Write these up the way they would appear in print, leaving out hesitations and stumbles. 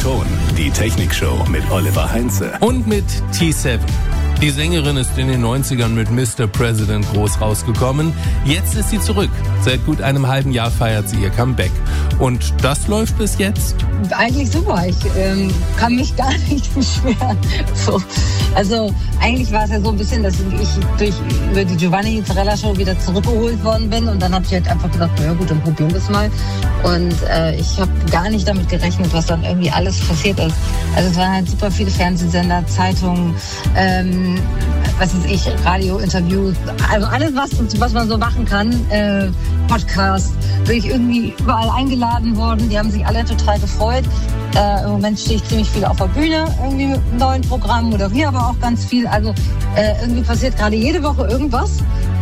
Ton, die Technikshow mit Oliver Heinze. Und mit T7. Die Sängerin ist in den 90ern mit Mr. President groß rausgekommen. Jetzt ist sie zurück. Seit gut einem halben Jahr feiert sie ihr Comeback. Und das läuft bis jetzt? Eigentlich super. Ich kann mich gar nicht beschweren. So. Also eigentlich war es ja so ein bisschen, dass ich über die Giovanni Zarella Show wieder zurückgeholt worden bin. Und dann habe ich halt einfach gedacht, na ja gut, dann probieren wir es mal. Und ich habe gar nicht damit gerechnet, was dann irgendwie alles passiert ist. Also es waren halt super viele Fernsehsender, Zeitungen, was weiß ich, Radiointerviews, also alles, was man so machen kann, Podcast, bin ich irgendwie überall eingeladen worden, die haben sich alle total gefreut. Im Moment stehe ich ziemlich viel auf der Bühne, irgendwie mit einem neuen Programm, moderiere aber auch ganz viel, also irgendwie passiert gerade jede Woche irgendwas.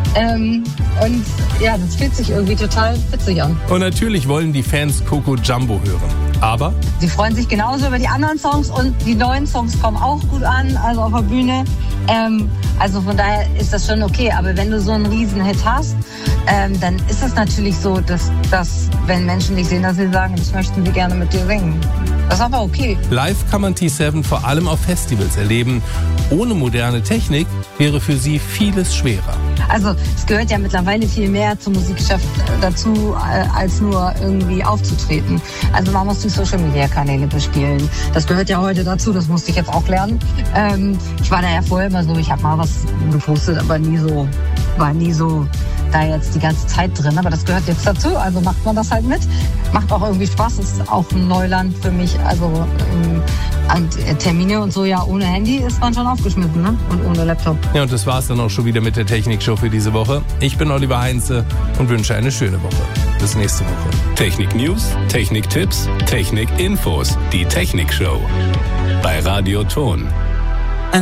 Und ja, das fühlt sich irgendwie total witzig an. Und natürlich wollen die Fans Coco Jumbo hören. Aber? Sie freuen sich genauso über die anderen Songs und die neuen Songs kommen auch gut an, also auf der Bühne. Also von daher ist das schon okay. Aber wenn du so einen Riesenhit hast, dann ist es natürlich so, dass wenn Menschen dich sehen, dass sie sagen, das möchten sie gerne mit dir singen. Das ist aber okay. Live kann man T7 vor allem auf Festivals erleben. Ohne moderne Technik wäre für sie vieles schwerer. Also es gehört ja mittlerweile viel mehr zum Musikgeschäft dazu, als nur irgendwie aufzutreten. Also man muss die Social-Media-Kanäle bespielen. Das gehört ja heute dazu, das musste ich jetzt auch lernen. Ich war da ja vorher immer so, ich habe mal was gepostet, aber war nie so da jetzt die ganze Zeit drin. Aber das gehört jetzt dazu, also macht man das halt mit. Macht auch irgendwie Spaß, ist auch ein Neuland für mich. Also Termine und so, ja, ohne Handy ist man schon aufgeschmissen, ne? Und ohne Laptop. Ja, und das war's dann auch schon wieder mit der Technikshow für diese Woche. Ich bin Oliver Heinze und wünsche eine schöne Woche. Bis nächste Woche. Technik-News, Technik-Tipps, Technik-Infos. Die Technikshow bei Radio Ton.